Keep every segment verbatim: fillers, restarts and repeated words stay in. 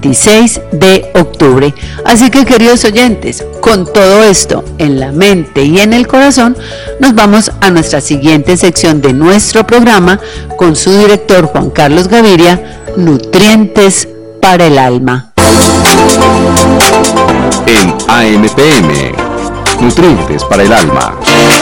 veintiséis de octubre. Así que, queridos oyentes, con todo esto en la mente y en el corazón, nos vamos a nuestra siguiente sección de nuestro programa con su director Juan Carlos Gaviria, Nutrientes para el Alma. En A M P M, Nutrientes para el Alma.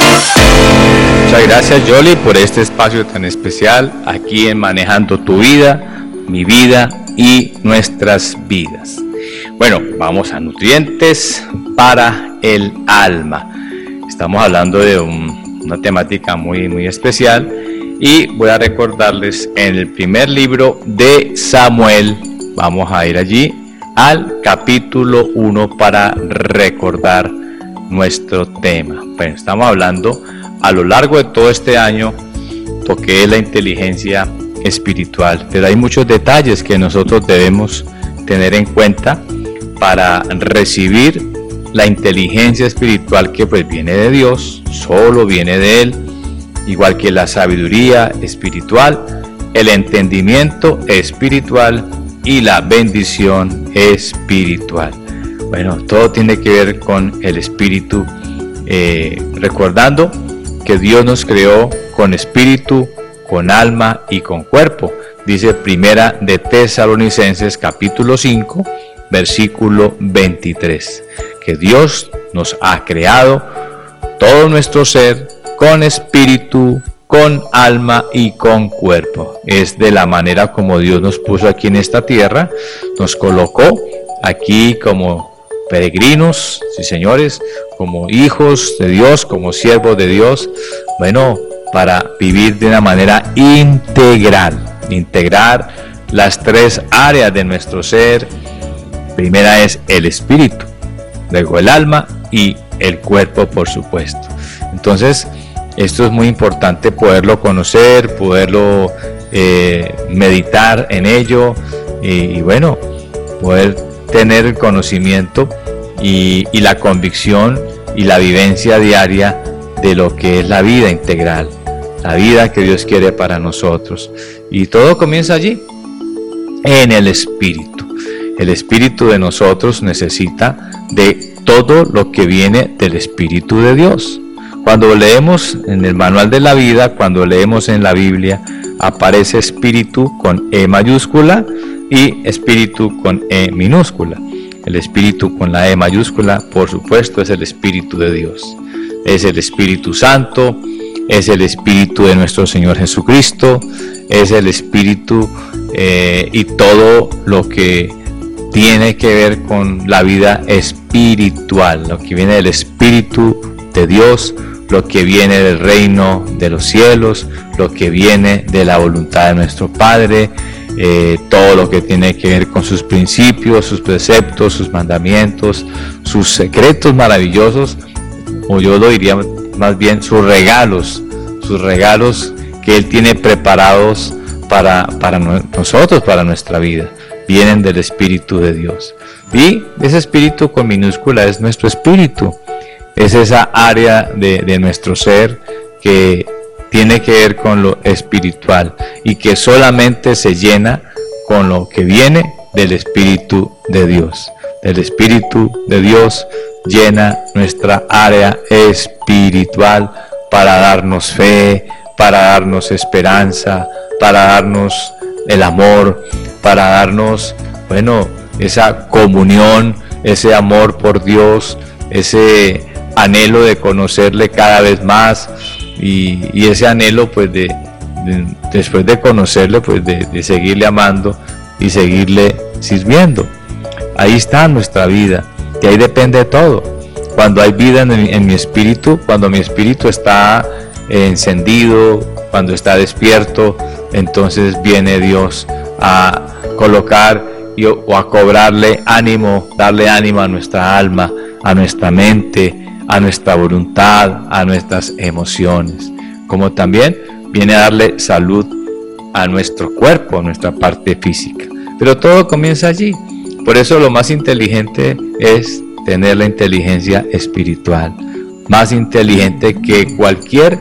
Muchas gracias, Yoli, por este espacio tan especial aquí en Manejando tu Vida, mi vida y nuestras vidas. Bueno, vamos a Nutrientes para el Alma. Estamos hablando de un, una temática muy, muy especial y voy a recordarles en el primer libro de Samuel, vamos a ir allí al capítulo uno para recordar nuestro tema. Bueno, estamos hablando a lo largo de todo este año lo que es la inteligencia espiritual, pero hay muchos detalles que nosotros debemos tener en cuenta para recibir la inteligencia espiritual que pues viene de Dios, solo viene de Él, igual que la sabiduría espiritual, el entendimiento espiritual y la bendición espiritual. Bueno, todo tiene que ver con el espíritu, eh, recordando que Dios nos creó con espíritu, con alma y con cuerpo. Dice Primera de Tesalonicenses capítulo cinco, versículo veintitrés, que Dios nos ha creado todo nuestro ser con espíritu, con alma y con cuerpo. Es de la manera como Dios nos puso aquí en esta tierra, nos colocó aquí como peregrinos, sí señores, como hijos de Dios, como siervos de Dios, bueno, para vivir de una manera integral, integrar las tres áreas de nuestro ser. Primera es el espíritu, luego el alma y el cuerpo, por supuesto. Entonces, esto es muy importante poderlo conocer, poderlo eh, meditar en ello y, y bueno, poder tener el conocimiento y, y la convicción y la vivencia diaria de lo que es la vida integral, la vida que Dios quiere para nosotros. Y todo comienza allí, en el espíritu. El espíritu de nosotros necesita de todo lo que viene del Espíritu de Dios. Cuando leemos en el manual de la vida, cuando leemos en la Biblia, aparece espíritu con E mayúscula y espíritu con E minúscula. El espíritu con la E mayúscula, por supuesto, es el Espíritu de Dios. Es el Espíritu Santo, es el Espíritu de nuestro Señor Jesucristo, es el Espíritu eh, y todo lo que tiene que ver con la vida espiritual, lo que viene del Espíritu de Dios, lo que viene del reino de los cielos, lo que viene de la voluntad de nuestro Padre, eh, todo lo que tiene que ver con sus principios, sus preceptos, sus mandamientos, sus secretos maravillosos, o yo lo diría más bien sus regalos, sus regalos que Él tiene preparados para, para nosotros, para nuestra vida, vienen del Espíritu de Dios. Y ese Espíritu con minúscula es nuestro espíritu. Es esa área de, de nuestro ser que tiene que ver con lo espiritual y que solamente se llena con lo que viene del Espíritu de Dios. El Espíritu de Dios llena nuestra área espiritual para darnos fe, para darnos esperanza, para darnos el amor, para darnos, bueno, esa comunión, ese amor por Dios, ese anhelo de conocerle cada vez más y, y ese anhelo pues de, de después de conocerle pues de, de seguirle amando y seguirle sirviendo. Ahí está nuestra vida y ahí depende todo. Cuando hay vida en, en mi espíritu, cuando mi espíritu está encendido, cuando está despierto, entonces viene Dios a colocar y, o a cobrarle ánimo, darle ánimo a nuestra alma, a nuestra mente, a nuestra voluntad, a nuestras emociones, como también viene a darle salud a nuestro cuerpo, a nuestra parte física. Pero todo comienza allí. Por eso lo más inteligente es tener la inteligencia espiritual, más inteligente que cualquier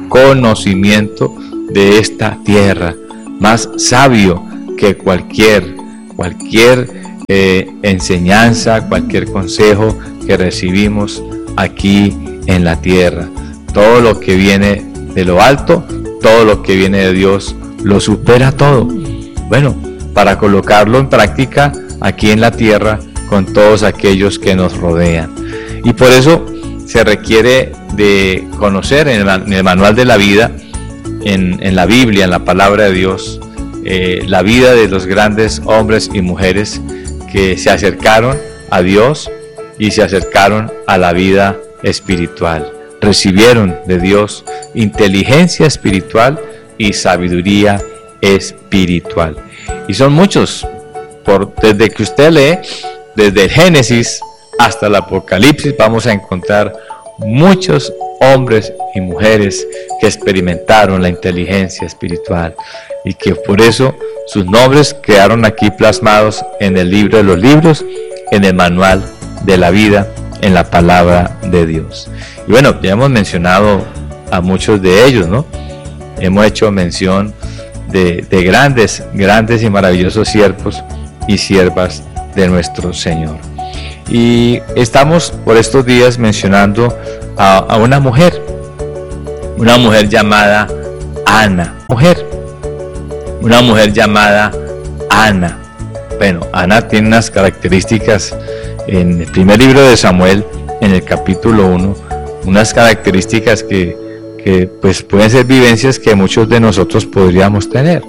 conocimiento de esta tierra, más sabio que cualquier, cualquier eh, enseñanza, cualquier consejo que recibimos aquí en la tierra. Todo lo que viene de lo alto, todo lo que viene de Dios, lo supera todo. Bueno, para colocarlo en práctica aquí en la tierra con todos aquellos que nos rodean. Y por eso se requiere de conocer en el, en el manual de la vida, en, en la Biblia, en la palabra de Dios, eh, la vida de los grandes hombres y mujeres que se acercaron a Dios y se acercaron a la vida espiritual. Recibieron de Dios inteligencia espiritual y sabiduría espiritual. Y son muchos, por, desde que usted lee, desde el Génesis hasta el Apocalipsis, vamos a encontrar muchos hombres y mujeres que experimentaron la inteligencia espiritual y que por eso sus nombres quedaron aquí plasmados en el libro de los libros, en el manual de la vida, en la palabra de Dios. Y bueno, ya hemos mencionado a muchos de ellos, ¿no? Hemos hecho mención de, de grandes, grandes y maravillosos siervos y siervas de nuestro Señor. Y estamos por estos días mencionando a, a una mujer, una mujer llamada Ana, mujer, una mujer llamada Ana. Bueno, Ana tiene unas características en el primer libro de Samuel, en el capítulo uno, unas características que, que pues pueden ser vivencias que muchos de nosotros podríamos tener.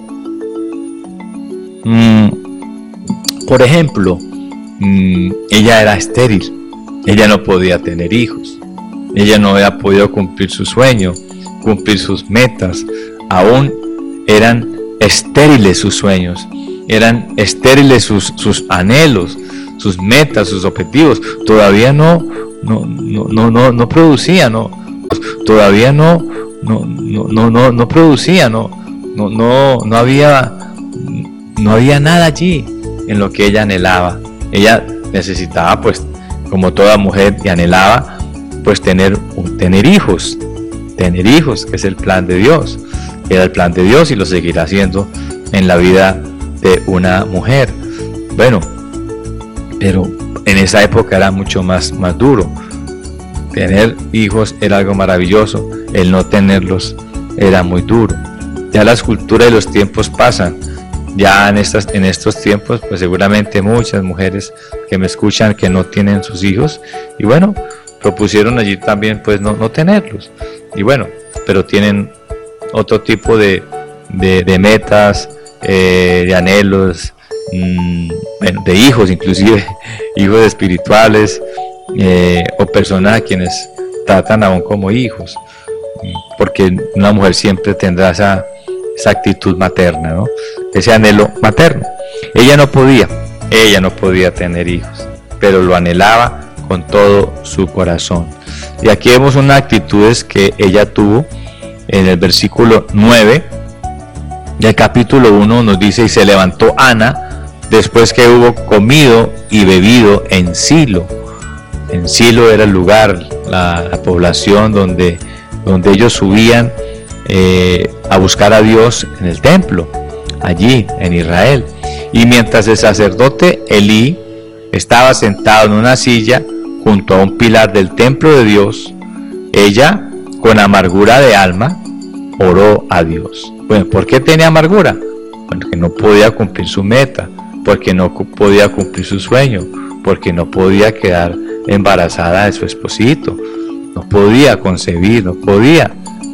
Mm, por ejemplo, mm, ella era estéril, ella no podía tener hijos, ella no había podido cumplir su sueño, cumplir sus metas, aún eran estériles sus sueños, eran estériles sus, sus anhelos, sus metas, sus objetivos, todavía no, no, no, no, no, no producía, no, todavía no, no, no, no, no, no producía, no, no, no, no había, no había nada allí en lo que ella anhelaba. Ella necesitaba, pues, como toda mujer, y anhelaba, pues, tener, tener hijos, tener hijos, que es el plan de Dios, era el plan de Dios y lo seguirá haciendo en la vida de una mujer. Bueno, pero en esa época era mucho más, más duro. Tener hijos era algo maravilloso, el no tenerlos era muy duro. Ya las culturas y los tiempos pasan. Ya en, estas, en estos tiempos, pues seguramente muchas mujeres que me escuchan que no tienen sus hijos, y bueno, propusieron allí también pues no, no tenerlos. Y bueno, pero tienen otro tipo de, de, de metas, eh, de anhelos, bueno, de hijos, inclusive hijos espirituales, eh, o personas a quienes tratan aún como hijos, porque una mujer siempre tendrá esa, esa actitud materna, ¿no? Ese anhelo materno. Ella no podía, ella no podía tener hijos, pero lo anhelaba con todo su corazón. Y aquí vemos unas actitudes que ella tuvo en el versículo nueve del capítulo uno. Nos dice: y se levantó Ana después que hubo comido y bebido en Silo. En Silo era el lugar, la, la población donde, donde ellos subían eh, a buscar a Dios en el templo, allí en Israel. Y mientras el sacerdote Elí estaba sentado en una silla junto a un pilar del templo de Dios, ella, con amargura de alma, oró a Dios. Bueno, ¿por qué tenía amargura? Bueno, que no podía cumplir su meta, porque no podía cumplir su sueño, porque no podía quedar embarazada de su esposito, no podía concebir, no podía,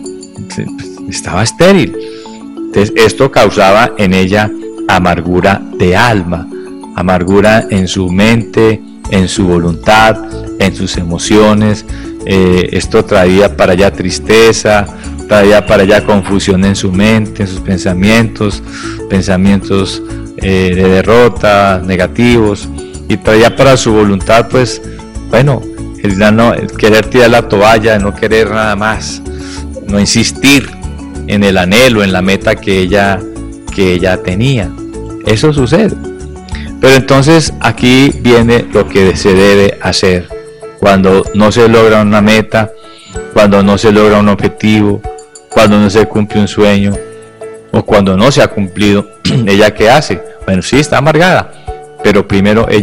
estaba estéril. Entonces esto causaba en ella amargura de alma, amargura en su mente, en su voluntad, en sus emociones. Eh, esto traía para ella tristeza, traía para ella confusión en su mente, en sus pensamientos, pensamientos eh, de derrota, negativos, y traía para su voluntad, pues, bueno, el, no, el querer tirar la toalla, no querer nada más, no insistir en el anhelo, en la meta que ella, que ella tenía. Eso sucede. Pero entonces aquí viene lo que se debe hacer cuando no se logra una meta, cuando no se logra un objetivo, cuando no se cumple un sueño, o cuando no se ha cumplido. ¿Ella qué hace? Bueno, sí, está amargada, pero primero ella